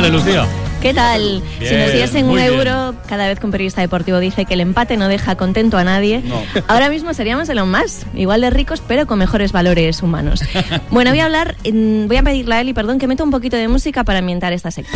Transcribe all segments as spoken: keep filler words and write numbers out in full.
Dale, Lucía. ¿Qué tal? Bien, si nos diesen un euro bien. Cada vez que un periodista deportivo dice que el empate no deja contento a nadie, no. Ahora mismo seríamos Elon Musk, igual de ricos, pero con mejores valores humanos. Bueno, voy a hablar, voy a pedirle a Eli, perdón, que meta un poquito de música para ambientar esta sección.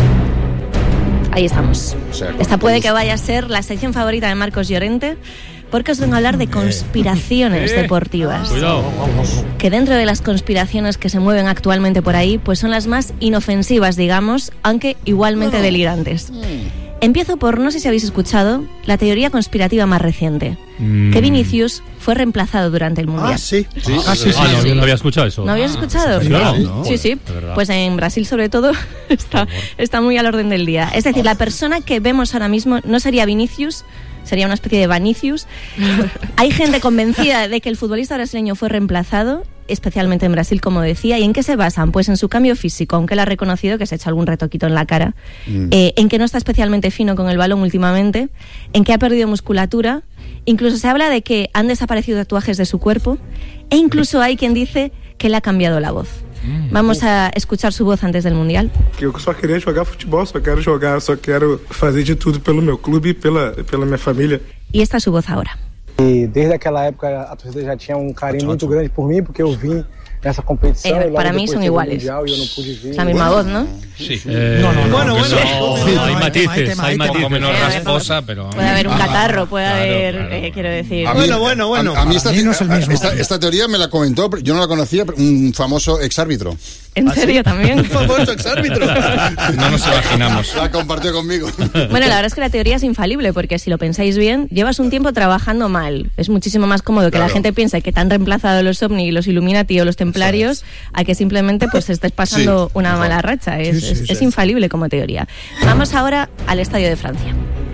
Ahí estamos. O sea, esta puede que vaya a ser la sección favorita de Marcos Llorente, porque os vengo a hablar de conspiraciones eh. deportivas. Cuidado. Que dentro de las conspiraciones que se mueven actualmente por ahí, pues son las más inofensivas, digamos, aunque igualmente delirantes. Empiezo por, no sé si habéis escuchado, la teoría conspirativa más reciente. Mm. Que Vinicius fue reemplazado durante el Mundial. Ah, sí. Sí, ah, sí, sí, ah, no, sí. no había escuchado eso. ¿No habías escuchado? Sí, no, no, sí, sí. Pues en Brasil, sobre todo, está, está muy al orden del día. Es decir, la persona que vemos ahora mismo no sería Vinicius, sería una especie de Vanicius. Hay gente convencida de que el futbolista brasileño fue reemplazado, especialmente en Brasil, como decía. ¿Y en qué se basan? Pues en su cambio físico, aunque él ha reconocido que se ha hecho algún retoquito en la cara, mm. eh, en que no está especialmente fino con el balón últimamente, en que ha perdido musculatura, incluso se habla de que han desaparecido tatuajes de su cuerpo, e incluso hay quien dice que le ha cambiado la voz. Vamos a escuchar su voz antes del Mundial. Que eu só queria jogar futebol, só quero jogar, só quero fazer de tudo pelo meu clube e pela, pela minha família. Y esta es su voz ahora. E desde aquela época a torcida já tinha um carinho muito grande por mim, porque eu vim nessa competição. Eh, para mí son iguales. La misma voz, ¿no? Sí. Eh, no, no, no. Bueno, bueno. No, sí, hay matices, hay matices. Un poco menos rasposa, pero... Puede haber un catarro, puede claro, haber, claro. Eh, quiero decir... A mí, bueno, bueno, bueno. A, a mí esta, no es el mismo. Esta, esta teoría me la comentó, yo no la conocía, un famoso exárbitro. ¿En serio también? Un famoso exárbitro. No nos imaginamos. La compartió conmigo. Bueno, la verdad es que la teoría es infalible, porque si lo pensáis bien, llevas un tiempo trabajando mal. Es muchísimo más cómodo que claro. la gente piense que te han reemplazado los OVNI, los Illuminati o los Templarios, a que simplemente pues estés pasando sí, una mejor. mala racha. Es, sí, sí, es, sí. es infalible como teoría. Vamos ahora al Estadio de Francia.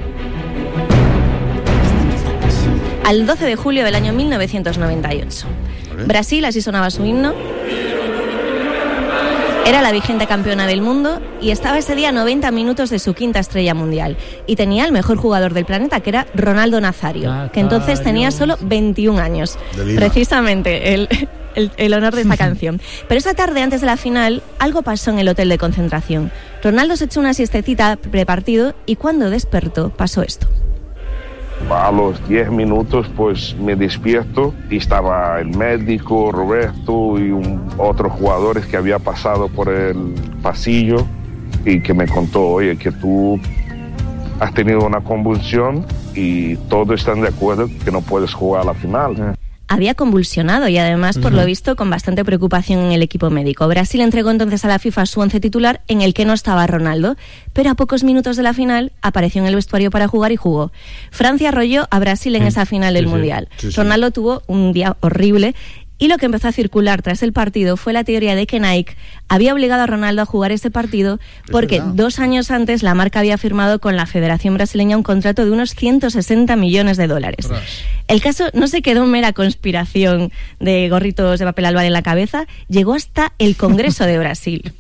Al doce de julio del año mil novecientos noventa y ocho. Brasil, así sonaba su himno. Era la vigente campeona del mundo y estaba ese día a noventa minutos de su quinta estrella mundial. Y tenía el mejor jugador del planeta, que era Ronaldo Nazario, Nazario. que entonces tenía solo veintiún años. Precisamente, el, el, el honor de esta canción. Pero esa tarde, antes de la final, algo pasó en el hotel de concentración. Ronaldo se echó una siestecita prepartido y cuando despertó pasó esto. A los diez minutos pues me despierto y estaba el médico, Roberto y un, otros jugadores que había pasado por el pasillo y que me contó, oye, que tú has tenido una convulsión y todos están de acuerdo que no puedes jugar a la final. Había convulsionado y además, por uh-huh. lo visto, con bastante preocupación en el equipo médico. Brasil entregó entonces a la FIFA su once titular, en el que no estaba Ronaldo, pero a pocos minutos de la final apareció en el vestuario para jugar y jugó. Francia arrolló a Brasil en sí. esa final del sí, Mundial. Sí, sí. Ronaldo tuvo un día horrible. Y lo que empezó a circular tras el partido fue la teoría de que Nike había obligado a Ronaldo a jugar ese partido porque dos años antes la marca había firmado con la Federación Brasileña un contrato de unos ciento sesenta millones de dólares. Tras. El caso no se quedó en mera conspiración de gorritos de papel albal en la cabeza, llegó hasta el Congreso de Brasil.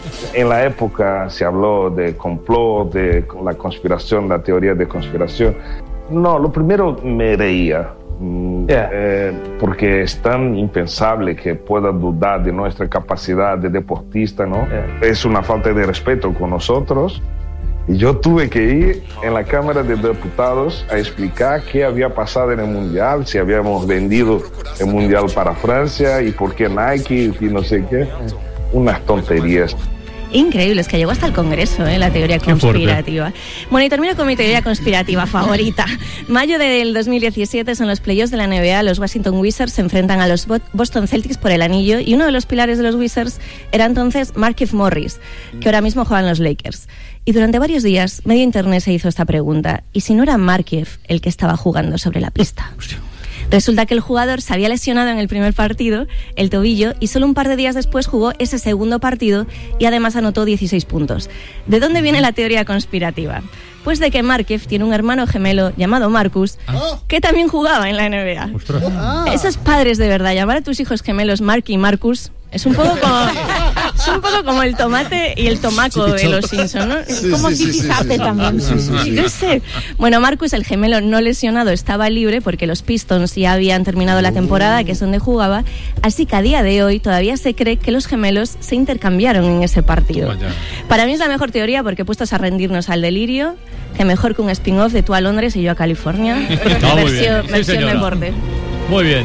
En la época se habló de complot, de la conspiración, la teoría de conspiración. No, lo primero me reía. Yeah. Eh, porque es tan impensable que pueda dudar de nuestra capacidad de deportista, ¿no? Yeah. Es una falta de respeto con nosotros. Y yo tuve que ir en la Cámara de Diputados a explicar qué había pasado en el Mundial, si habíamos vendido el Mundial para Francia y por qué Nike y no sé qué. Unas tonterías. Increíble, es que llegó hasta el Congreso, ¿eh? La teoría conspirativa. Bueno, y termino con mi teoría conspirativa favorita. Mayo del dos mil diecisiete son los playoffs de la N B A. Los Washington Wizards se enfrentan a los Boston Celtics por el anillo y uno de los pilares de los Wizards era entonces Markieff Morris, que ahora mismo juega en los Lakers. Y durante varios días, medio internet se hizo esta pregunta: ¿y si no era Markieff el que estaba jugando sobre la pista? Resulta que el jugador se había lesionado en el primer partido, el tobillo, y solo un par de días después jugó ese segundo partido y además anotó dieciséis puntos. ¿De dónde viene la teoría conspirativa? Pues de que Markieff tiene un hermano gemelo llamado Marcus, que también jugaba en la N B A. Ah. Esos padres de verdad, llamar a tus hijos gemelos Marky y Marcus, es un poco como... Es un poco como el tomate y el tomaco de los Simpsons, ¿no? Es como Zipizape también. Sí, sí, sí. No sé. Bueno, Marcus, el gemelo no lesionado, estaba libre porque los Pistons ya habían terminado la temporada, que es donde jugaba, así que a día de hoy todavía se cree que los gemelos se intercambiaron en ese partido. Vaya. Para mí es la mejor teoría porque puestos a rendirnos al delirio, que mejor que un spin-off de tú a Londres y yo a California. No, versión sí, versión deporte. Muy bien.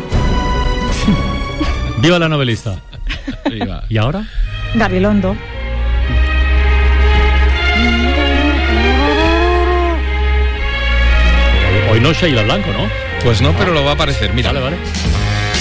Viva la novelista. Viva. ¿Y ahora? Gabilondo. Hoy no Sheila Blanco, ¿no? Pues no, pero lo va a aparecer. Mira. Vale, vale.